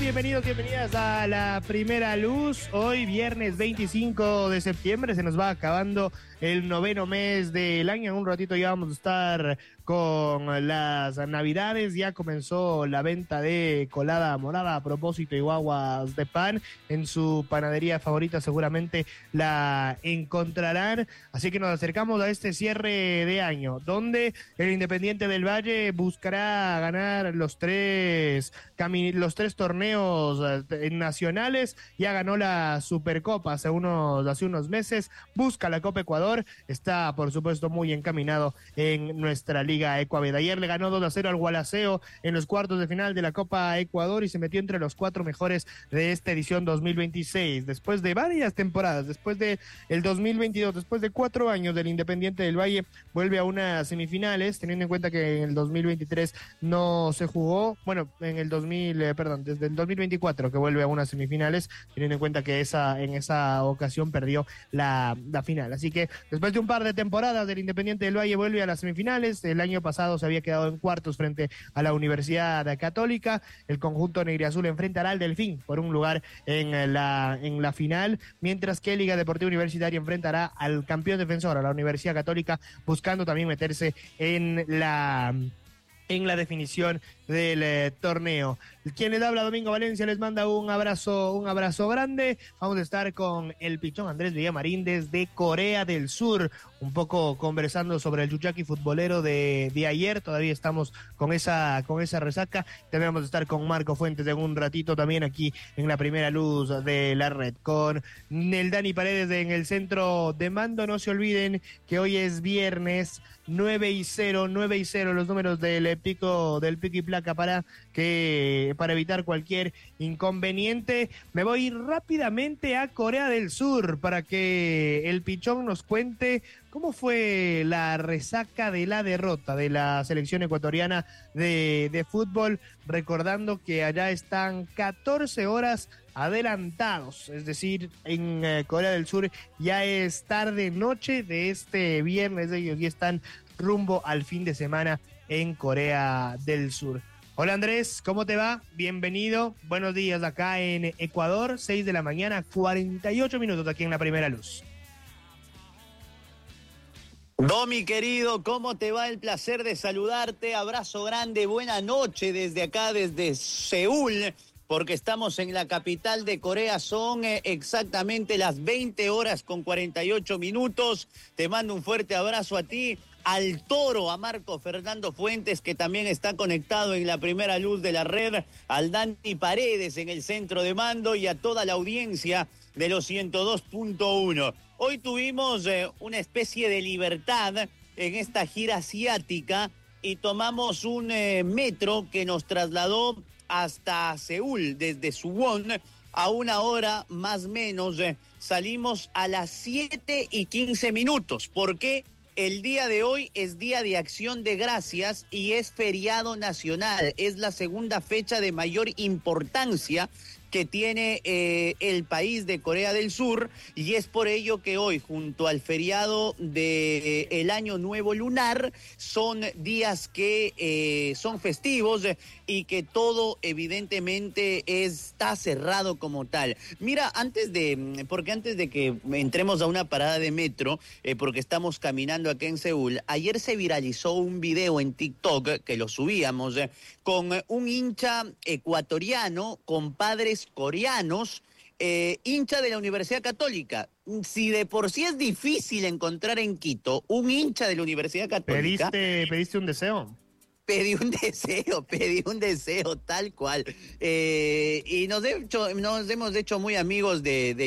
bienvenidas a La Primera Luz. Hoy, viernes 25 de septiembre, se nos va acabando el 9º mes del año. En un ratito ya vamos a estar con las Navidades. Ya comenzó la venta de colada morada a propósito y guaguas de pan. En su panadería favorita seguramente la encontrarán. Así que nos acercamos a este cierre de año, donde el Independiente del Valle buscará ganar los tres torneos nacionales. Ya ganó la Supercopa hace unos meses, busca la Copa Ecuador, está por supuesto muy encaminado en nuestra Liga Ecuaved. Ayer le ganó 2-0 al Gualaceo en los cuartos de final de la Copa Ecuador y se metió entre los 4 mejores de esta edición 2026. Después de varias temporadas, después de el 2022, después de 4 años del Independiente del Valle, vuelve a unas semifinales, teniendo en cuenta que en el 2023 no se jugó, bueno, desde el 2024 que vuelve a unas semifinales, teniendo en cuenta que en esa ocasión perdió la final. Así que después de un par de temporadas del Independiente del Valle vuelve a las semifinales. El año pasado se había quedado en cuartos frente a la Universidad Católica. El conjunto negriazul enfrentará al Delfín por un lugar en la final, mientras que Liga Deportiva Universitaria enfrentará al campeón defensor, a la Universidad Católica, buscando también meterse en la definición del torneo. Quien les habla, Domingo Valencia, les manda un abrazo grande. Vamos a estar con el pichón Andrés Villamarín desde Corea del Sur, un poco conversando sobre el Chuchaqui futbolero de ayer. Todavía estamos con esa resaca. También vamos a estar con Marco Fuentes en un ratito también aquí en La Primera Luz de la red, con el Dani Paredes en el centro de mando. No se olviden que hoy es viernes, 9-0 los números del pico y placa para evitar cualquier inconveniente. Me voy rápidamente a Corea del Sur para que el pichón nos cuente cómo fue la resaca de la derrota de la selección ecuatoriana de fútbol, recordando que allá están 14 horas adelantados, es decir, en Corea del Sur ya es tarde noche de este viernes. Ellos ya están rumbo al fin de semana en Corea del Sur. Hola Andrés, ¿cómo te va? Bienvenido, buenos días acá en Ecuador, 6 de la mañana, 48 minutos aquí en La Primera Luz. Domi querido, ¿cómo te va? El placer de saludarte, abrazo grande, buena noche desde acá, desde Seúl, porque estamos en la capital de Corea, son exactamente las 20 horas con 48 minutos, te mando un fuerte abrazo a ti, al Toro, a Marco Fernando Fuentes, que también está conectado en La Primera Luz de la red, al Dani Paredes en el centro de mando y a toda la audiencia de los 102.1. Hoy tuvimos una especie de libertad en esta gira asiática y tomamos un metro que nos trasladó hasta Seúl, desde Suwon, a 1 hora más o menos. Salimos a las 7:15. ¿Por qué? El día de hoy es Día de Acción de Gracias y es feriado nacional. Es la segunda fecha de mayor importancia que tiene el país de Corea del Sur, y es por ello que hoy, junto al feriado de el Año Nuevo Lunar, son días que son festivos y que todo evidentemente está cerrado como tal. Mira, antes de que entremos a una parada de metro, porque estamos caminando aquí en Seúl, ayer se viralizó un video en TikTok que lo subíamos con un hincha ecuatoriano con padres coreanos, hincha de la Universidad Católica. Si de por sí es difícil encontrar en Quito un hincha de la Universidad Católica... ¿Pediste un deseo? Pedí un deseo tal cual. Y nos hemos hecho muy amigos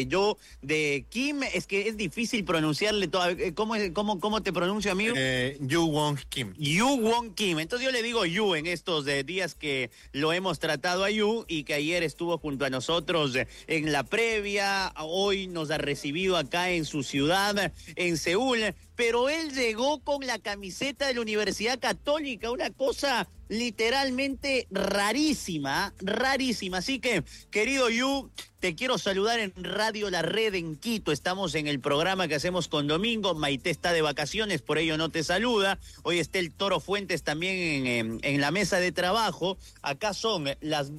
de Kim. Es que es difícil pronunciarle todo. ¿Cómo te pronuncio, amigo? Yu Won Kim. Yu Won Kim. Entonces yo le digo Yu en estos días que lo hemos tratado a Yu, y que ayer estuvo junto a nosotros en la previa. Hoy nos ha recibido acá en su ciudad, en Seúl. pero él llegó con la camiseta de la Universidad Católica, una cosa literalmente rarísima, rarísima. Así que, querido Yu, te quiero saludar en Radio La Red en Quito. Estamos en el programa que hacemos con Domingo. Maite está de vacaciones, por ello no te saluda. Hoy está el Toro Fuentes también en la mesa de trabajo. Acá son las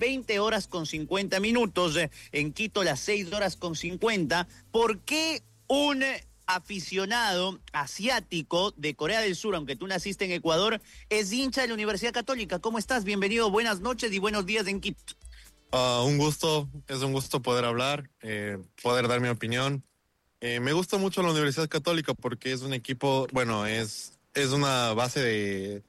20:50. En Quito las 6:50. ¿Por qué un aficionado asiático de Corea del Sur, aunque tú naciste en Ecuador, es hincha de la Universidad Católica? ¿Cómo estás? Bienvenido, buenas noches y buenos días en Quito. Un gusto, es un gusto poder hablar, poder dar mi opinión. Me gusta mucho la Universidad Católica porque es un equipo, bueno, es una base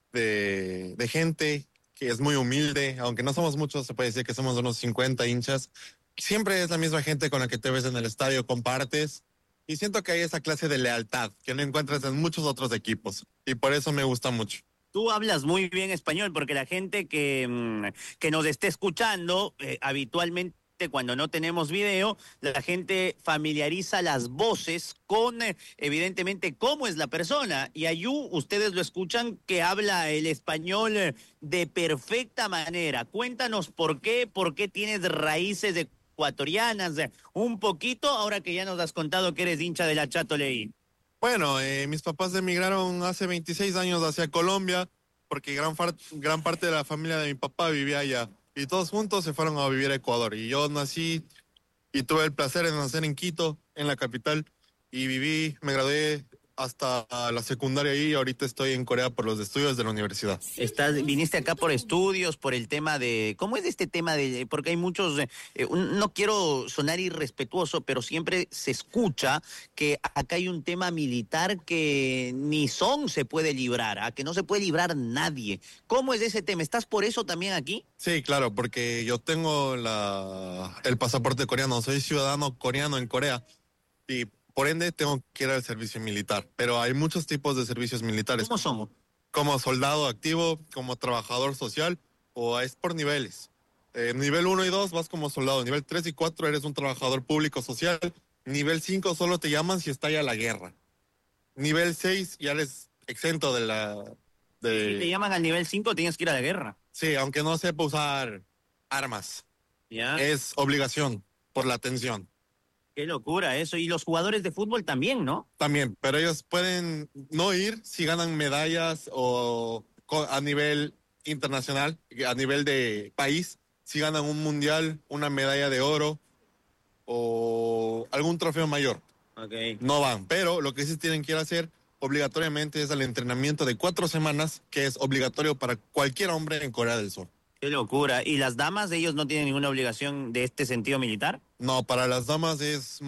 de gente que es muy humilde, aunque no somos muchos, se puede decir que somos unos 50 hinchas. Siempre es la misma gente con la que te ves en el estadio, compartes, y siento que hay esa clase de lealtad que no encuentras en muchos otros equipos, y por eso me gusta mucho. Tú hablas muy bien español porque la gente que nos esté escuchando habitualmente cuando no tenemos video, la gente familiariza las voces con evidentemente cómo es la persona. Y Ayu, ustedes lo escuchan que habla el español de perfecta manera. Cuéntanos por qué tienes raíces ecuatorianas, un poquito, ahora que ya nos has contado que eres hincha de la Chato Leí. Bueno, mis papás emigraron hace 26 años hacia Colombia porque gran parte de la familia de mi papá vivía allá y todos juntos se fueron a vivir a Ecuador. Y yo nací y tuve el placer de nacer en Quito, en la capital, y me gradué hasta la secundaria y ahorita estoy en Corea por los estudios de la universidad. Viniste acá por estudios, por el tema de, ¿cómo es este tema de, porque hay muchos, no quiero sonar irrespetuoso, pero siempre se escucha que acá hay un tema militar que ni se puede librar, a que no se puede librar nadie. ¿Cómo es ese tema? ¿Estás por eso también aquí? Sí, claro, porque yo tengo el pasaporte coreano, soy ciudadano coreano en Corea y por ende tengo que ir al servicio militar, pero hay muchos tipos de servicios militares. ¿Cómo somos? Como soldado activo, como trabajador social, o es por niveles. Nivel 1 y 2 vas como soldado, nivel 3 y 4 eres un trabajador público social, nivel 5 solo te llaman si estalla la guerra. Nivel 6 ya eres exento de Si te llaman al nivel 5 tienes que ir a la guerra. Sí, aunque no sepa usar armas. ¿Ya? Es obligación por la atención. Qué locura eso. Y los jugadores de fútbol también, ¿no? También, pero ellos pueden no ir si ganan medallas o a nivel internacional, a nivel de país, si ganan un mundial, una medalla de oro o algún trofeo mayor. Okay. No van, pero lo que sí tienen que ir a hacer obligatoriamente es el entrenamiento de 4 semanas, que es obligatorio para cualquier hombre en Corea del Sur. Qué locura. ¿Y las damas, ellos no tienen ninguna obligación de este sentido militar? No, para las damas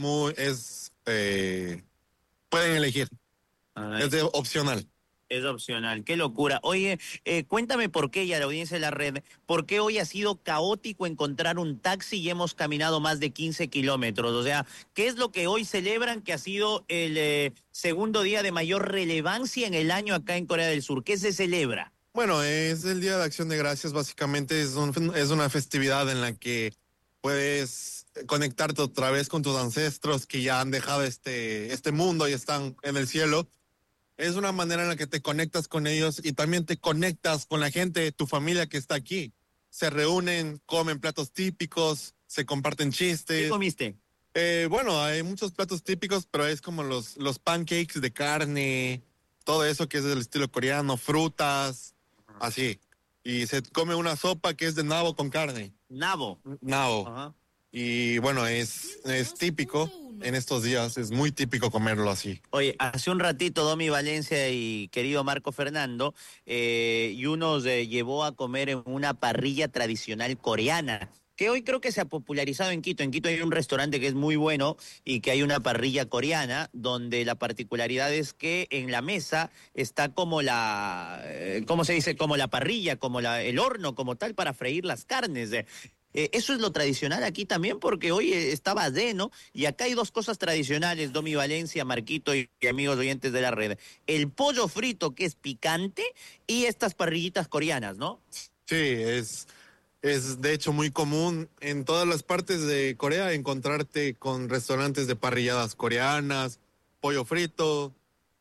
pueden elegir. Es opcional. Es opcional. Qué locura. Oye, cuéntame por qué, y a la audiencia de la red, ¿por qué hoy ha sido caótico encontrar un taxi y hemos caminado más de 15 kilómetros? O sea, ¿qué es lo que hoy celebran que ha sido el segundo día de mayor relevancia en el año acá en Corea del Sur? ¿Qué se celebra? Bueno, es el Día de Acción de Gracias, básicamente es una festividad en la que puedes conectarte otra vez con tus ancestros que ya han dejado este mundo y están en el cielo. Es una manera en la que te conectas con ellos y también te conectas con la gente, tu familia que está aquí. Se reúnen, comen platos típicos, se comparten chistes. ¿Qué comiste? Bueno, hay muchos platos típicos, pero es como los pancakes de carne, todo eso que es del estilo coreano, frutas, así. Y se come una sopa que es de nabo con carne. Nabo. Nabo. Ajá. Y bueno, es típico en estos días, es muy típico comerlo así. Oye, hace un ratito Domi Valencia y querido Marco Fernando, y nos llevó a comer en una parrilla tradicional coreana, que hoy creo que se ha popularizado en Quito. En Quito hay un restaurante que es muy bueno y que hay una parrilla coreana, donde la particularidad es que en la mesa está como ¿cómo se dice? Como la parrilla, como el horno como tal para freír las carnes. Eso es lo tradicional aquí también, porque hoy está Badé, ¿no? Y acá hay dos cosas tradicionales, Domi Valencia, Marquito y amigos oyentes de la red. El pollo frito, que es picante, y estas parrillitas coreanas, ¿no? Sí, es de hecho muy común en todas las partes de Corea encontrarte con restaurantes de parrilladas coreanas, pollo frito,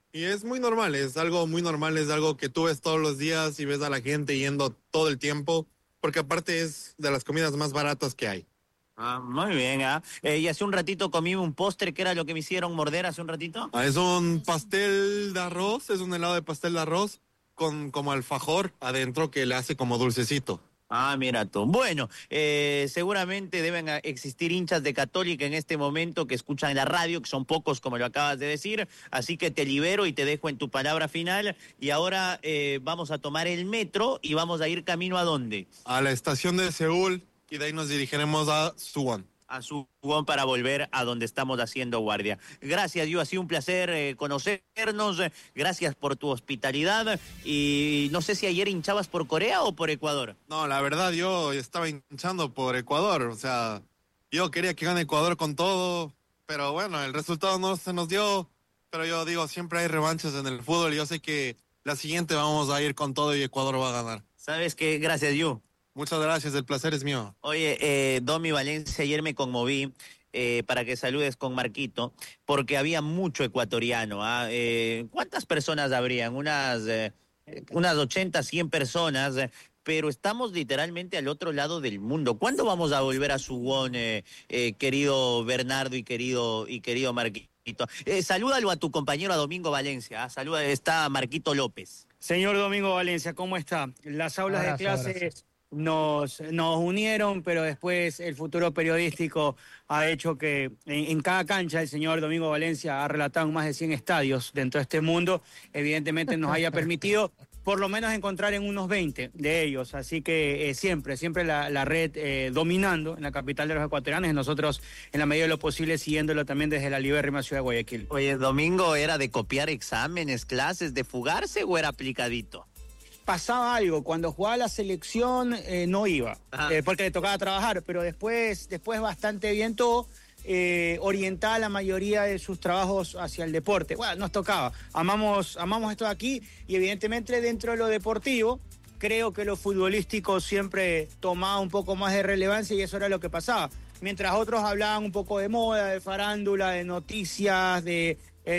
Y es muy normal, es algo muy normal, es algo que tú ves todos los días y ves a la gente yendo todo el tiempo, porque aparte es de las comidas más baratas que hay. Ah, muy bien, ¿ah? Y hace un ratito comí un postre, que era lo que me hicieron morder hace un ratito. Es un pastel de arroz, es un helado de pastel de arroz con como alfajor adentro que le hace como dulcecito. Ah, mira tú. Bueno, seguramente deben existir hinchas de Católica en este momento que escuchan la radio, que son pocos como lo acabas de decir, así que te libero y te dejo en tu palabra final. Y ahora vamos a tomar el metro y vamos a ir camino ¿a dónde? A la estación de Seúl y de ahí nos dirigiremos a Suwon. A Suwon para volver a donde estamos haciendo guardia. Gracias, Yu, ha sido un placer conocernos, gracias por tu hospitalidad y no sé si ayer hinchabas por Corea o por Ecuador. No, la verdad yo estaba hinchando por Ecuador, o sea, yo quería que gane Ecuador con todo, pero bueno, el resultado no se nos dio, pero yo digo, siempre hay revanchas en el fútbol y yo sé que la siguiente vamos a ir con todo y Ecuador va a ganar. ¿Sabes qué? Gracias, Yu. Muchas gracias, el placer es mío. Oye, Domi Valencia, ayer me conmoví para que saludes con Marquito, porque había mucho ecuatoriano. ¿Ah? ¿Cuántas personas habrían? Unas 80, 100 personas, pero estamos literalmente al otro lado del mundo. ¿Cuándo vamos a volver a Suwon, querido Bernardo y querido Marquito? Salúdalo a tu compañero, a Domingo Valencia. ¿Ah? Saluda, está Marquito López. Señor Domingo Valencia, ¿cómo está? Las aulas de clase nos unieron, pero después el futuro periodístico ha hecho que en cada cancha el señor Domingo Valencia ha relatado en más de 100 estadios dentro de este mundo. Evidentemente nos haya permitido por lo menos encontrar en unos 20 de ellos. Así que siempre la red dominando en la capital de los ecuatorianos y nosotros en la medida de lo posible siguiéndolo también desde la libérrima ciudad de Guayaquil. Oye, Domingo, ¿era de copiar exámenes, clases, de fugarse o era aplicadito? Pasaba algo, cuando jugaba la selección no iba, porque le tocaba trabajar, pero después bastante bien todo, orientaba la mayoría de sus trabajos hacia el deporte. Bueno, nos tocaba, amamos esto de aquí y evidentemente dentro de lo deportivo, creo que lo futbolístico siempre tomaba un poco más de relevancia y eso era lo que pasaba. Mientras otros hablaban un poco de moda, de farándula, de noticias, del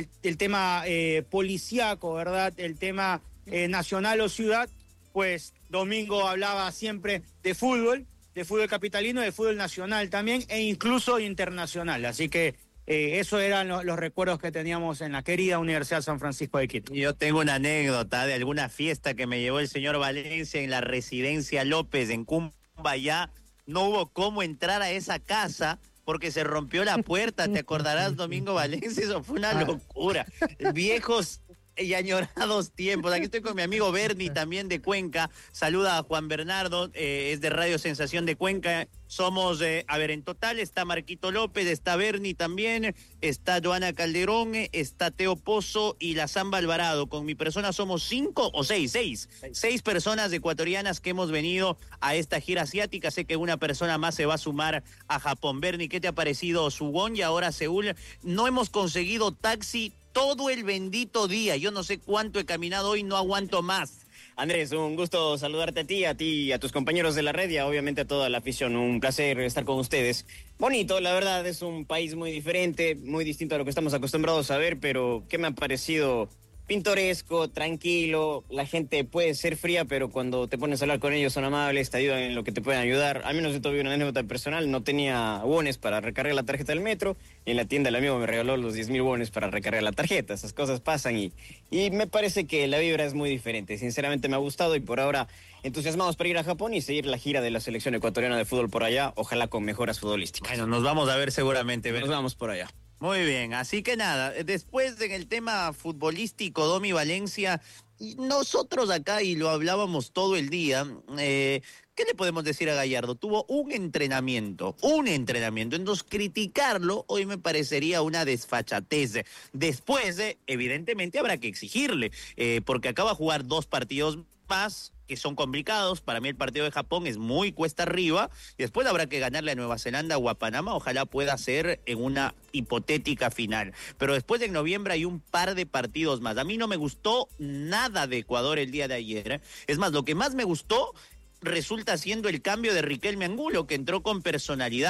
tema policíaco, ¿verdad? El tema nacional o ciudad, pues Domingo hablaba siempre de fútbol capitalino, de fútbol nacional también e incluso internacional. Así que esos eran los recuerdos que teníamos en la querida Universidad San Francisco de Quito. Yo tengo una anécdota de alguna fiesta que me llevó el señor Valencia en la Residencia López en Cumbayá. No hubo cómo entrar a esa casa porque se rompió la puerta. ¿Te acordarás, Domingo Valencia? Eso fue una locura. Viejos y añorados tiempos. Aquí estoy con mi amigo Bernie, también de Cuenca. Saluda a Juan Bernardo, es de Radio Sensación de Cuenca. Somos, en total está Marquito López, está Bernie también, está Joana Calderón, está Teo Pozo y la Zamba Alvarado. Con mi persona somos 5 o 6 personas ecuatorianas que hemos venido a esta gira asiática. Sé que una persona más se va a sumar a Japón. Bernie, ¿qué te ha parecido Suwon y ahora Seúl? No hemos conseguido taxi todo el bendito día. Yo no sé cuánto he caminado hoy, no aguanto más. Andrés, un gusto saludarte a ti, a tus compañeros de la red y obviamente a toda la afición. Un placer estar con ustedes. Bonito, la verdad, es un país muy diferente, muy distinto a lo que estamos acostumbrados a ver, pero que me ha parecido pintoresco, tranquilo. La gente puede ser fría, pero cuando te pones a hablar con ellos son amables, te ayudan en lo que te pueden ayudar. Al menos yo tuve una anécdota personal, no tenía bones para recargar la tarjeta del metro y en la tienda el amigo me regaló los 10,000 bones para recargar la tarjeta. Esas cosas pasan y me parece que la vibra es muy diferente. Sinceramente me ha gustado y por ahora entusiasmados para ir a Japón y seguir la gira de la selección ecuatoriana de fútbol por allá, ojalá con mejoras futbolísticas. Bueno, nos vamos a ver seguramente. Nos vamos por allá. Muy bien, así que nada, después en el tema futbolístico, Domi Valencia, nosotros acá, y lo hablábamos todo el día, ¿qué le podemos decir a Gallardo? Tuvo un entrenamiento, entonces criticarlo hoy me parecería una desfachatez. Después, evidentemente habrá que exigirle, porque acaba de jugar 2 partidos más, que son complicados. Para mí el partido de Japón es muy cuesta arriba, y después habrá que ganarle a Nueva Zelanda o a Panamá, ojalá pueda ser en una hipotética final. Pero después de noviembre hay un par de partidos más. A mí no me gustó nada de Ecuador el día de ayer. Es más, lo que más me gustó resulta siendo el cambio de Riquelme Angulo, que entró con personalidad.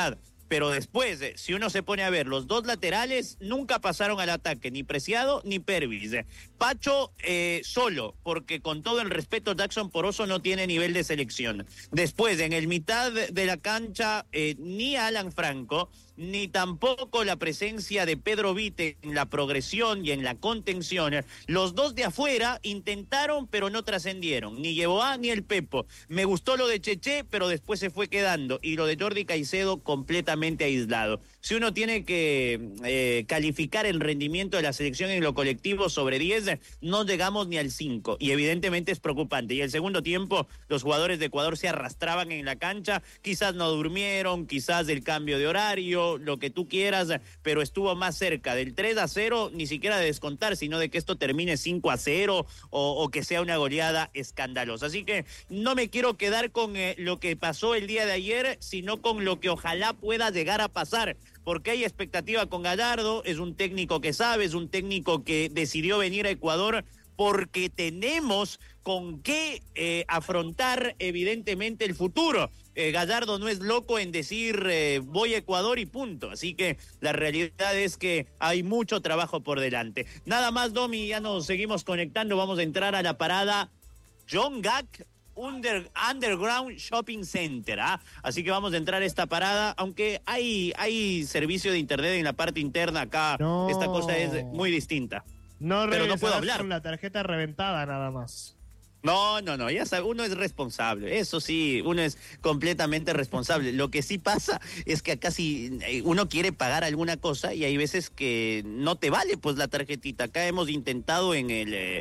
pero después, si uno se pone a ver, los dos laterales nunca pasaron al ataque, ni Preciado ni Pervis. Pacho solo, porque con todo el respeto, Jackson Poroso no tiene nivel de selección. Después, en el mitad de la cancha, ni Alan Franco, ni tampoco la presencia de Pedro Vite en la progresión y en la contención. Los dos de afuera intentaron, pero no trascendieron, ni Yeboah ni el Pepo. Me gustó lo de Cheche, pero después se fue quedando, y lo de Jordi Caicedo completamente aislado. Si uno tiene que calificar el rendimiento de la selección en lo colectivo sobre 10, no llegamos ni al 5, y evidentemente es preocupante. Y el segundo tiempo, los jugadores de Ecuador se arrastraban en la cancha, quizás no durmieron, quizás el cambio de horario, lo que tú quieras, pero estuvo más cerca del 3-0, ni siquiera de descontar, sino de que esto termine 5-0 o que sea una goleada escandalosa. Así que no me quiero quedar con lo que pasó el día de ayer, sino con lo que ojalá pueda llegar a pasar, porque hay expectativa con Gallardo. Es un técnico que sabe, es un técnico que decidió venir a Ecuador porque tenemos con qué afrontar evidentemente el futuro. Gallardo no es loco en decir voy a Ecuador y punto. Así que la realidad es que hay mucho trabajo por delante. Nada más, Domi, ya nos seguimos conectando. Vamos a entrar a la parada John Gack Underground Shopping Center, ¿ah? Así que vamos a entrar a esta parada, aunque hay servicio de internet en la parte interna acá. No. Esta cosa es muy distinta. Pero no puedo hablar. Con la tarjeta reventada nada más. No, ya sabe, uno es responsable, eso sí, uno es completamente responsable. Lo que sí pasa es que acá si uno quiere pagar alguna cosa y hay veces que no te vale pues la tarjetita. Acá hemos intentado en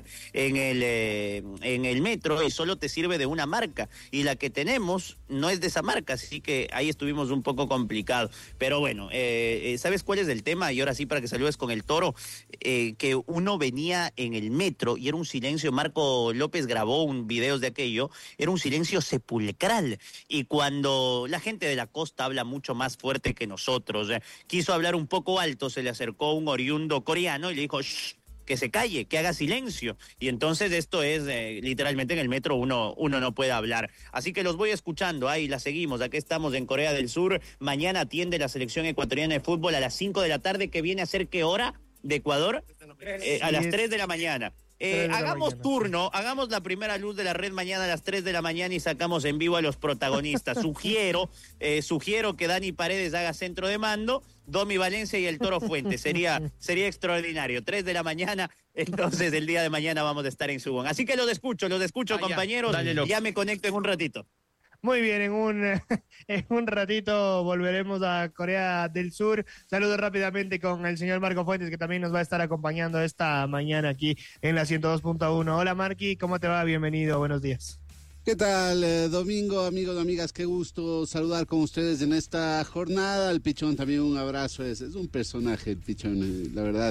el metro y solo te sirve de una marca, y la que tenemos no es de esa marca, así que ahí estuvimos un poco complicados. Pero bueno, ¿sabes cuál es el tema? Y ahora sí, para que saludes con el Toro, que uno venía en el metro y era un silencio. Marco López grabó un video de aquello, era un silencio sepulcral, y cuando la gente de la costa habla mucho más fuerte que nosotros, quiso hablar un poco alto, se le acercó un oriundo coreano y le dijo, shh, que se calle, que haga silencio, y entonces esto es, literalmente en el metro uno no puede hablar. Así que los voy escuchando, ahí la seguimos, aquí estamos en Corea del Sur. Mañana atiende la selección ecuatoriana de fútbol a las 5 de la tarde, que viene a ser, ¿qué hora de Ecuador? A las 3 de la mañana. Hagamos turno, hagamos la primera luz de la red mañana a las 3 de la mañana y sacamos en vivo a los protagonistas. Sugiero que Dani Paredes haga centro de mando, Domi Valencia y el Toro Fuentes. Sería extraordinario. 3 de la mañana, entonces el día de mañana vamos a estar en Subón. Así que los escucho, compañeros. Ya me conecto en un ratito. Muy bien, en un ratito volveremos a Corea del Sur. Saludo rápidamente con el señor Marco Fuentes, que también nos va a estar acompañando esta mañana aquí en la 102.1. Hola, Marqui, ¿cómo te va? Bienvenido, buenos días. ¿Qué tal, Domingo, amigos y amigas? Qué gusto saludar con ustedes en esta jornada. El Pichón también un abrazo, es un personaje el Pichón, la verdad.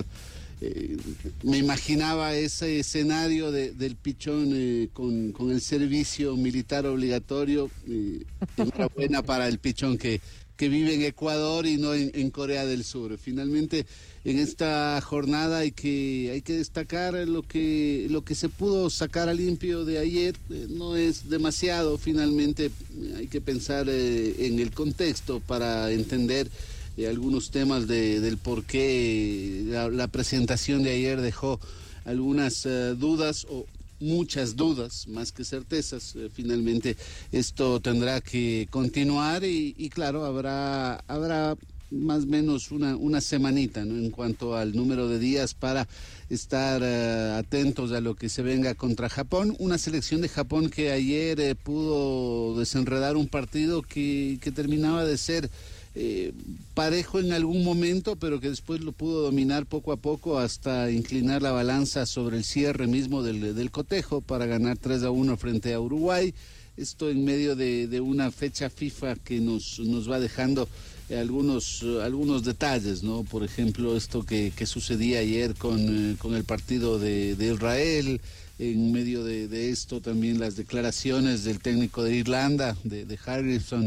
Me imaginaba ese escenario del Pichón con el servicio militar obligatorio. Enhorabuena para el Pichón que vive en Ecuador y no en Corea del Sur. Finalmente, en esta jornada hay que destacar lo que se pudo sacar a limpio de ayer. No es demasiado, finalmente hay que pensar en el contexto para entender algunos temas del por qué la presentación de ayer dejó algunas dudas o muchas dudas, más que certezas. Finalmente esto tendrá que continuar y claro, habrá más o menos una semanita, ¿no?, en cuanto al número de días para estar atentos a lo que se venga contra Japón. Una selección de Japón que ayer pudo desenredar un partido que terminaba de ser parejo en algún momento, pero que después lo pudo dominar poco a poco hasta inclinar la balanza sobre el cierre mismo del cotejo para ganar 3-1 frente a Uruguay. Esto en medio de una fecha FIFA que nos va dejando algunos detalles, ¿no? Por ejemplo, esto que sucedía ayer con el partido de Israel. En medio de esto también las declaraciones del técnico de Irlanda, de Harrison,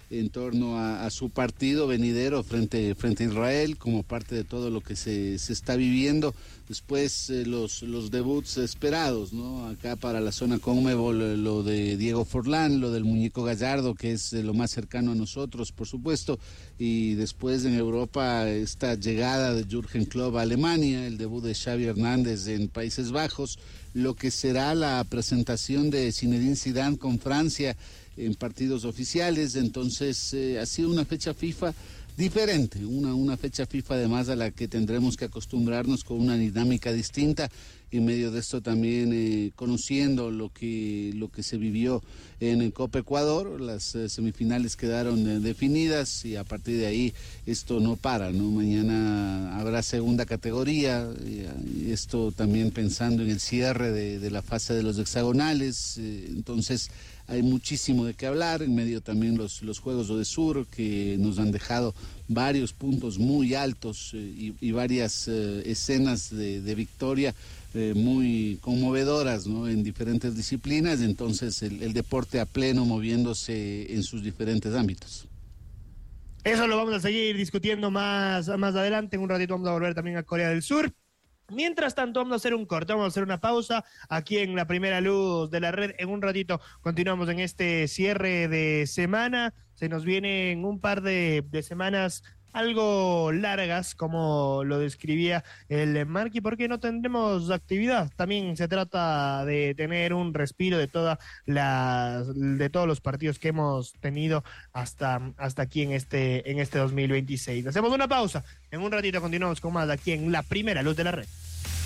en torno a su partido venidero frente a Israel, como parte de todo lo que se está viviendo. Después los debuts esperados, ¿no? Acá para la zona Conmebol, lo de Diego Forlán, lo del Muñeco Gallardo, que es lo más cercano a nosotros, por supuesto, y después en Europa esta llegada de Jürgen Klopp a Alemania, el debut de Xavi Hernández en Países Bajos, lo que será la presentación de Zinedine Zidane con Francia en partidos oficiales. Entonces ha sido una fecha FIFA diferente, una fecha FIFA además a la que tendremos que acostumbrarnos con una dinámica distinta. En medio de esto también conociendo lo que se vivió en el Copa Ecuador, las semifinales quedaron definidas y a partir de ahí esto no para, ¿no? Mañana habrá segunda categoría, y esto también pensando en el cierre de la fase de los hexagonales, entonces hay muchísimo de qué hablar, en medio también los Juegos de Sur que nos han dejado varios puntos muy altos y varias escenas de victoria muy conmovedoras, ¿no? En diferentes disciplinas, entonces el deporte a pleno moviéndose en sus diferentes ámbitos. Eso lo vamos a seguir discutiendo más adelante. En un ratito vamos a volver también a Corea del Sur. Mientras tanto, vamos a hacer un corte, vamos a hacer una pausa aquí en la primera luz de la red. En un ratito continuamos en este cierre de semana. Se nos vienen un par de semanas algo largas, como lo describía el Marqui, porque no tendremos actividad. También se trata de tener un respiro de todos los partidos que hemos tenido hasta aquí en este 2026. Hacemos una pausa. En un ratito continuamos con más aquí en la primera luz de la red.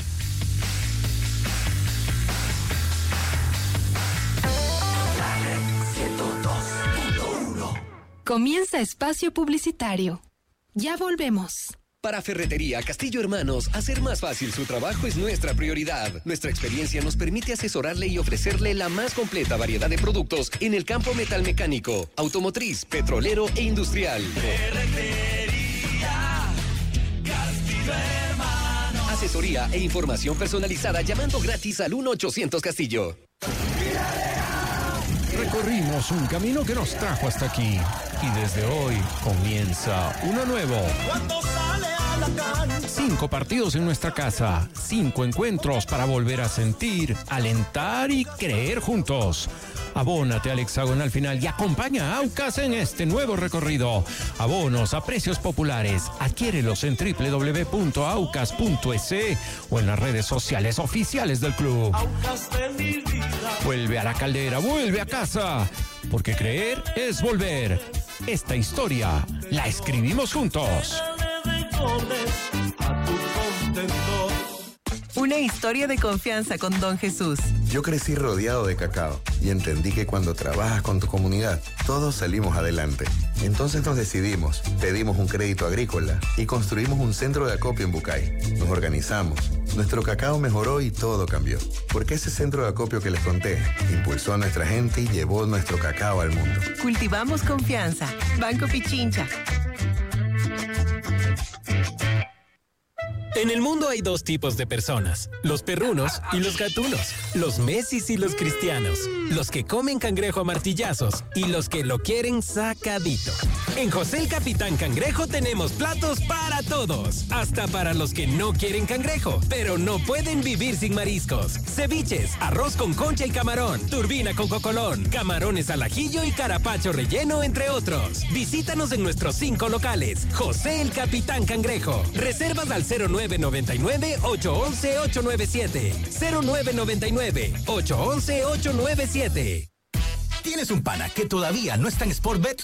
Comienza espacio publicitario. Ya volvemos. Para Ferretería Castillo Hermanos, hacer más fácil su trabajo es nuestra prioridad. Nuestra experiencia nos permite asesorarle y ofrecerle la más completa variedad de productos en el campo metalmecánico, automotriz, petrolero e industrial. Ferretería Castillo Hermanos. Asesoría e información personalizada llamando gratis al 1-800 Castillo. Recorrimos un camino que nos trajo hasta aquí y desde hoy comienza uno nuevo. 5 partidos en nuestra casa, 5 encuentros para volver a sentir, alentar y creer juntos. Abónate al hexagonal final y acompaña a Aucas en este nuevo recorrido. Abonos a precios populares. Adquiérelos en www.aucas.es o en las redes sociales oficiales del club. Vuelve a la caldera, vuelve a casa. Porque creer es volver. Esta historia la escribimos juntos. Una historia de confianza con Don Jesús. Yo crecí rodeado de cacao y entendí que cuando trabajas con tu comunidad, todos salimos adelante. Entonces nos decidimos, pedimos un crédito agrícola y construimos un centro de acopio en Bucay. Nos organizamos, nuestro cacao mejoró y todo cambió. Porque ese centro de acopio que les conté impulsó a nuestra gente y llevó nuestro cacao al mundo. Cultivamos confianza. Banco Pichincha. En el mundo hay 2 tipos de personas, los perrunos y los gatunos, los Messis y los cristianos, los que comen cangrejo a martillazos y los que lo quieren sacadito. En José el Capitán Cangrejo tenemos platos para todos, hasta para los que no quieren cangrejo, pero no pueden vivir sin mariscos. Ceviches, arroz con concha y camarón, turbina con cocolón, camarones al ajillo y carapacho relleno, entre otros. Visítanos en nuestros 5 locales. José el Capitán Cangrejo. Reservas al 0999-811-897. 0999-811-897. ¿Tienes un pana que todavía no está en Sportbet?